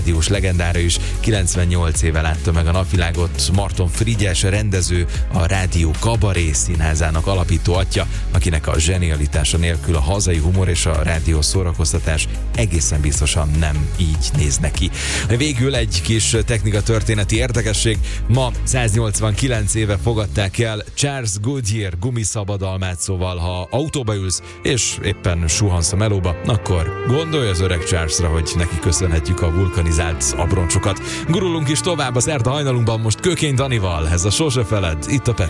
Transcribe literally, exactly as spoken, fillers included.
rádiós legendára is. kilencvennyolc éve látta meg a napvilágot. Marton Frigyes rendező, a Rádió Kabaré Színházának alapító atya, akinek a zsenialitása nélkül a hazai humor és a rádió szórakoztatás egészen biztosan nem így néz neki. Végül egy kis technikatörténeti érdekesség. Ma száznyolcvankilenc éve fogadták el Charles Goodyear gumiszabadalmát, szóval ha autóba ülsz és éppen suhansz a melóba, akkor gondolj az öreg Charlesra, hogy neki köszönhetjük a vulkanizált abroncsokat. Gurulunk is tovább a szerda hajnalunkban most Kőkény Danival. Ez a Sose feled, itt a Pet